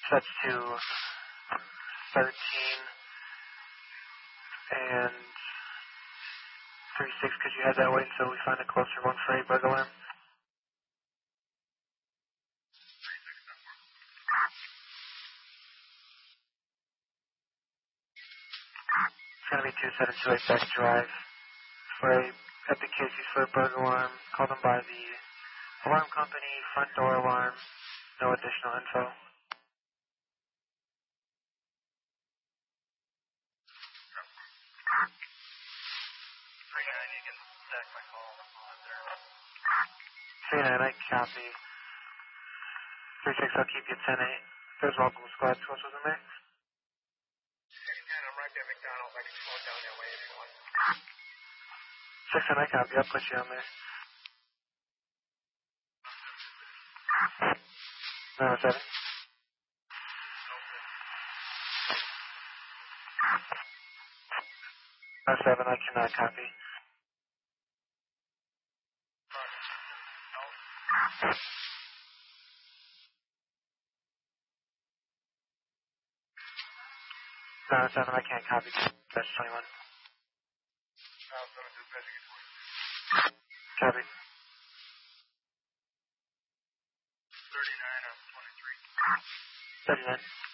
sets to 13 and 36. Could you head that way until we find a closer one for a bug alarm? It's going to be 2728 Beck Drive for a Epic cases for a bug alarm. Call them by the alarm company, front door alarm, no additional info. You can stack my call there. 39, I copy. 36, I'll keep you 10-8. There's multiple squads. What's with them there? 10, I'm right there, McDonald's. I can slow down that way if you want. 6-10, I copy. I'll put you on there. 907. 907, I cannot copy. No, 7, I can't copy. That's 21. Copy. 39 on 23. 39.